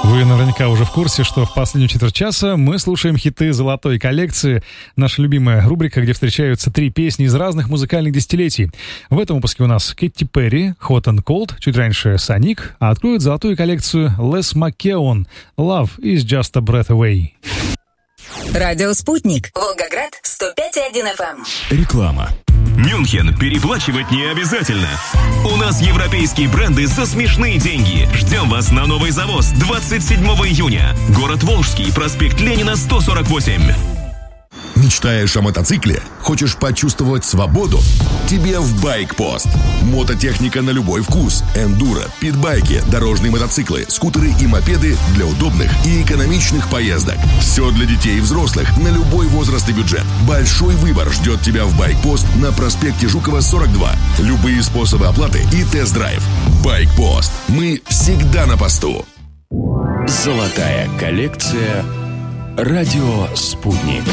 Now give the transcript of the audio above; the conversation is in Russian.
Вы наверняка уже в курсе, что в последнюю четверть часа мы слушаем хиты золотой коллекции. Наша любимая рубрика, где встречаются 3 песни из разных музыкальных десятилетий. В этом выпуске у нас Кэти Перри, Hot and Cold, чуть раньше Соник, а откроет золотую коллекцию Les McKeown, Love is just a breath away. Радио «Спутник». Волгоград, 105,1 FM. Реклама. Мюнхен переплачивать не обязательно. У нас европейские бренды за смешные деньги. Ждем вас на новый завоз 27 июня. Город Волжский, проспект Ленина, 148. Мечтаешь о мотоцикле? Хочешь почувствовать свободу? Тебе в Байкпост. Мототехника на любой вкус. Эндуро, питбайки, дорожные мотоциклы, скутеры и мопеды для удобных и экономичных поездок. Все для детей и взрослых на любой возраст и бюджет. Большой выбор ждет тебя в Байкпост на проспекте Жукова, 42. Любые способы оплаты и тест-драйв. Байкпост. Мы всегда на посту. Золотая коллекция. Радио «Спутник».